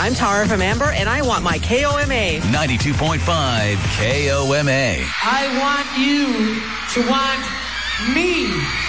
I'm Tara from Amber, and I want my KOMA. 92.5 KOMA. I want you to want me.